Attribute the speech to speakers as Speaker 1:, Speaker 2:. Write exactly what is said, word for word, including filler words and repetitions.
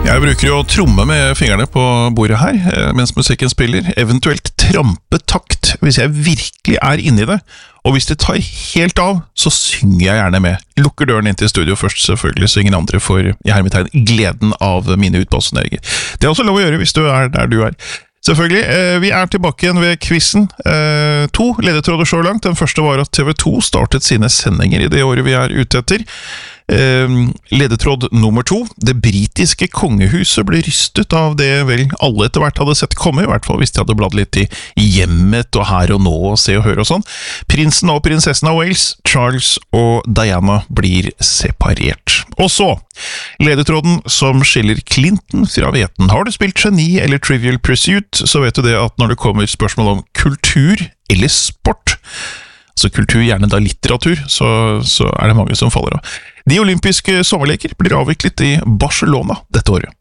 Speaker 1: Jeg bruker jo å tromme med fingrene på bordet her, mens musikken spiller, eventuelt trampe takt hvis jeg virkelig er inne i det, og hvis det tar helt av, så synger jeg gjerne med. Lukker døren inn til studio først, selvfølgelig, så ingen andre får, i hermetegn, gleden av mine utbalsneringer. Det er også lov å gjøre hvis du er der du er. Selvfølgelig, vi er tilbake igjen ved quizen. To ledetråder så langt. Den første var at T V to startet sine sendinger i det året vi er ute etter. Ledetråd nummer to. Det britiske kongehuset ble rystet av det vel alle etter hvert hadde sett komme, i hvert fall hvis de hadde bladd litt i hjemmet og her og nå og se og høre og sånn. Prinsen og prinsessen av Wales, Charles og Diana, blir separert. Og så, ledetråden som skiller Clinton fra veten. Har du spilt Geni eller Trivial Pursuit, så vet du det at når det kommer spørsmål om kultur eller sport, altså kultur, gjerne da litteratur, så, så er det mange som faller av. De olympiske sommerleker blir avviklet i Barcelona dette året.